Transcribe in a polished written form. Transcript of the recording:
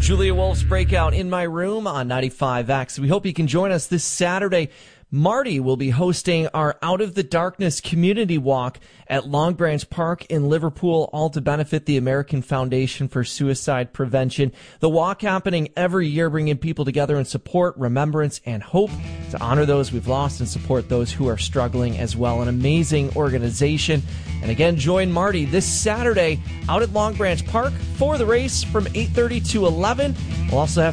Julia Wolf's Breakout in My Room on 95X. We hope you can join us this Saturday. Marty will be hosting our Out of the Darkness community walk at Long Branch Park in Liverpool, all to benefit the American Foundation for Suicide Prevention. The walk happening every year, bringing people together in support, remembrance, and hope to honor those we've lost and support those who are struggling as well. An amazing organization. And again, join Marty this Saturday out at Long Branch Park for the race from 8:30 to 11. We'll also have